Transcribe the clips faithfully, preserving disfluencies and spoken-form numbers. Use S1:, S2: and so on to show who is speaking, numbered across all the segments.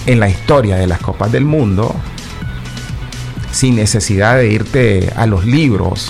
S1: en la historia de las Copas del Mundo, sin necesidad de irte a los libros.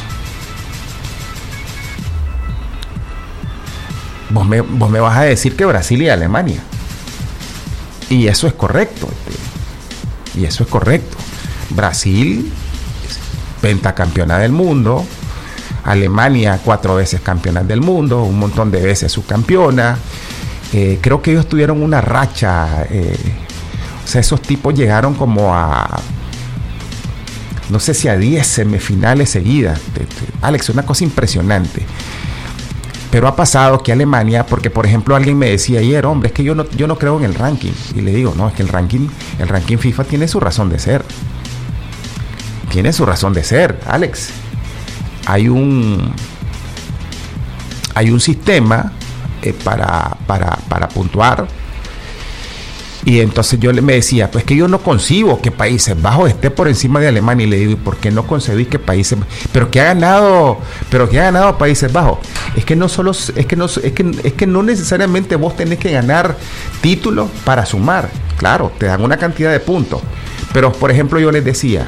S1: Vos me, vos me vas a decir que Brasil y Alemania. Y eso es correcto. Y eso es correcto. Brasil, pentacampeona del mundo. Alemania, cuatro veces campeona del mundo. Un montón de veces subcampeona. Eh, creo que ellos tuvieron una racha. Eh, o sea, esos tipos llegaron como a... no sé si a diez semifinales seguidas. Alex, una cosa impresionante. Pero ha pasado que Alemania, porque por ejemplo alguien me decía ayer, hombre, es que yo no, yo no creo en el ranking. Y le digo, no, es que el ranking, el ranking FIFA tiene su razón de ser. Tiene su razón de ser, Alex. Hay un, hay un sistema eh, para, para, para puntuar. Y entonces yo le me decía, pues que yo no concibo que Países Bajos esté por encima de Alemania. Y le digo, ¿y por qué no concebís que Países Bajos? Pero que ha ganado, pero que ha ganado Países Bajos. Es que no solo, es que no, es que, es que no necesariamente vos tenés que ganar títulos para sumar. Claro, te dan una cantidad de puntos. Pero por ejemplo yo les decía,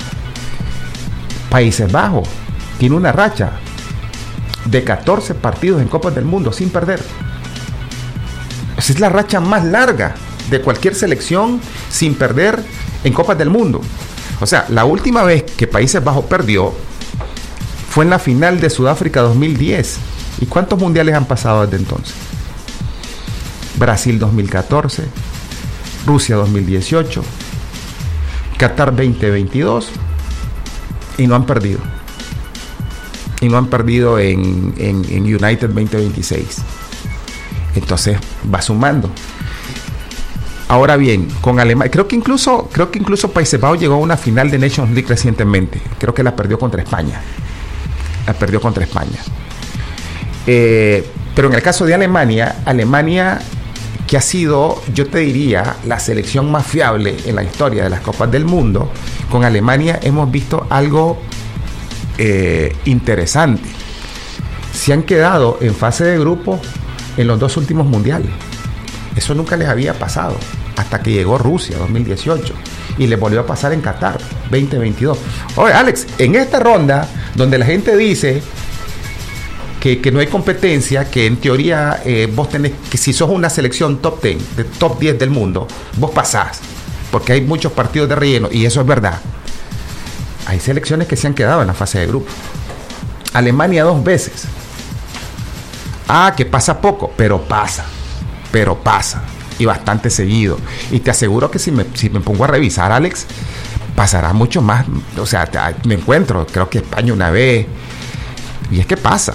S1: Países Bajos tiene una racha de catorce partidos en Copas del Mundo sin perder. Esa es la racha más larga de cualquier selección sin perder en Copas del Mundo. O sea, la última vez que Países Bajos perdió fue en la final de Sudáfrica dos mil diez. ¿Y cuántos mundiales han pasado desde entonces? Brasil dos mil catorce, Rusia dos mil dieciocho, Qatar veinte veintidós y no han perdido. Y no han perdido en, en, en United veinte veintiséis. Entonces va sumando. Ahora bien, con Alemania, creo que incluso creo que incluso Países Bajos llegó a una final de Nations League recientemente. Creo que la perdió contra España. La perdió contra España. Eh, pero en el caso de Alemania, Alemania, que ha sido, yo te diría, la selección más fiable en la historia de las Copas del Mundo, con Alemania hemos visto algo eh, interesante. Se han quedado en fase de grupo en los dos últimos mundiales. Eso nunca les había pasado hasta que llegó Rusia dos mil dieciocho y les volvió a pasar en Qatar veinte veintidós. Oye, Alex, en esta ronda donde la gente dice que, que no hay competencia, que en teoría eh, vos tenés que, si sos una selección top diez, de top diez del mundo, vos pasás, porque hay muchos partidos de relleno, y eso es verdad. Hay selecciones que se han quedado en la fase de grupo. Alemania dos veces. Ah, que pasa poco, pero pasa. Pero pasa, y bastante seguido. Y te aseguro que si me, si me pongo a revisar, Alex, pasará mucho más. O sea, te, me encuentro, creo que España una vez. Y es que pasa.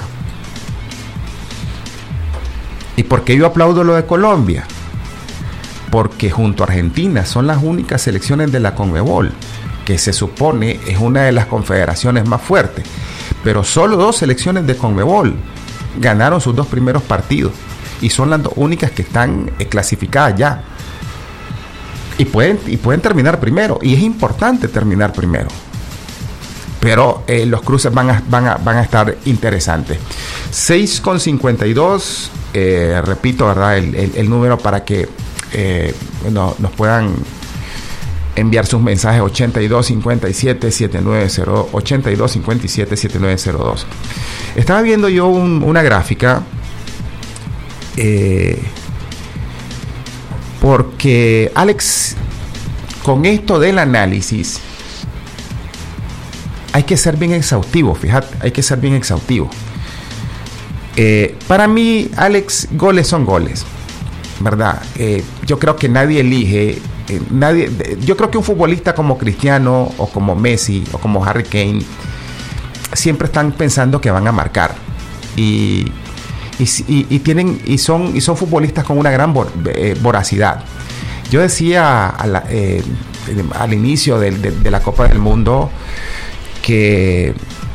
S1: ¿Y por qué yo aplaudo lo de Colombia? Porque junto a Argentina son las únicas selecciones de la CONMEBOL, que se supone es una de las confederaciones más fuertes. Pero solo dos selecciones de CONMEBOL ganaron sus dos primeros partidos. Y son las dos únicas que están eh, clasificadas ya. Y pueden, y pueden terminar primero. Y es importante terminar primero. Pero eh, los cruces van a, van, a, van a estar interesantes. seis con cincuenta y dos. Eh, repito, ¿verdad? El, el, el número para que eh, no, nos puedan enviar sus mensajes. ochenta y dos cincuenta y siete setenta y nueve cero dos. ochenta y dos cincuenta y siete setenta y nueve cero dos. Estaba viendo yo un, una gráfica. Eh, porque Alex, con esto del análisis hay que ser bien exhaustivo, fíjate, hay que ser bien exhaustivo. Eh, para mí, Alex, goles son goles, ¿verdad? Eh, yo creo que nadie elige, eh, nadie, yo creo que un futbolista como Cristiano o como Messi o como Harry Kane siempre están pensando que van a marcar y Y, y, y tienen y son y son futbolistas con una gran vor, eh, voracidad. Yo decía a la, eh, al inicio de, de, de la Copa del Mundo que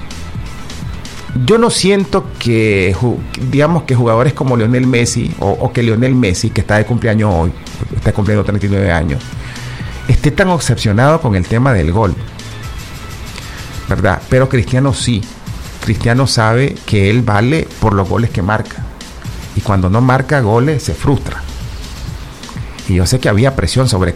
S1: yo no siento que digamos que jugadores como Lionel Messi o, o que Lionel Messi, que está de cumpleaños hoy, está cumpliendo treinta y nueve años, esté tan obsesionado con el tema del gol, ¿verdad? Pero Cristiano sí. Cristiano sabe que él vale por los goles que marca. Y cuando no marca goles, se frustra. Y yo sé que había presión sobre